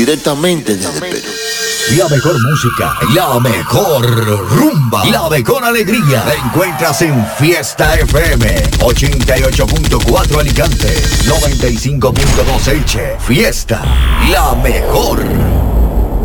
directamente desde Perú. La mejor música, la mejor rumba, la mejor alegría la encuentras en Fiesta FM 88.4 Alicante, 95.2 Elche. Fiesta, la mejor.